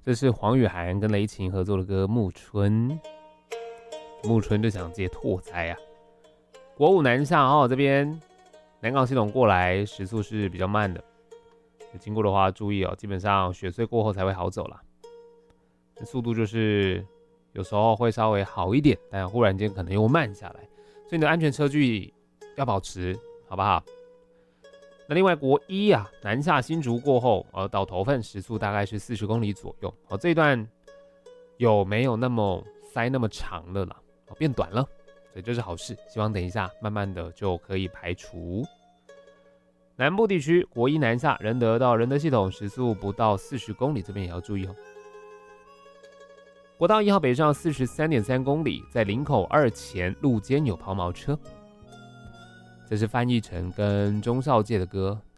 这是黄雨涵跟雷擎合作的歌《暮春》，暮春就想接拓哉啊。国五南下这边南港系统过来时速是比较慢的，有经过的话注意基本上雪隧过后才会好走啦。速度就是有时候会稍微好一点，但忽然间可能又慢下来，所以你的安全车距要保持，好不好？那另外国一南下新竹过后，到头份时速大概是40公里左右，这一段有没有那么塞那么长了啦？变短了，所以这是好事，希望等一下慢慢的就可以排除。南部地区国一南下仁德到仁德系统时速不到40公里，这边也要注意。国道1号北上43.3公里，在林口2前路肩有抛锚车。这是翻译成跟钟少介的歌